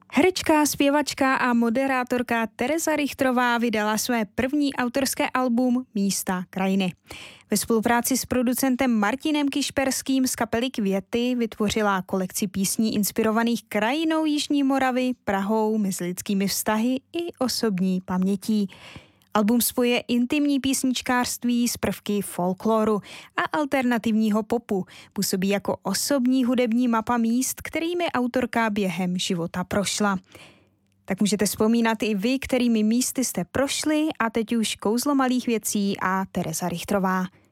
Herečka, zpěvačka a moderátorka Tereza Richtrová vydala své první autorské album Místa krajiny. Ve spolupráci s producentem Martinem Kišperským z kapely Květy vytvořila kolekci písní inspirovaných krajinou Jižní Moravy, Prahou, mezilidskými vztahy i osobní pamětí. Album spojuje intimní písničkářství s prvky folkloru a alternativního popu. Působí jako osobní hudební mapa míst, kterými autorka během života prošla. Tak můžete vzpomínat i vy, kterými místy jste prošli, a teď už kouzlo malých věcí a Tereza Richtrová.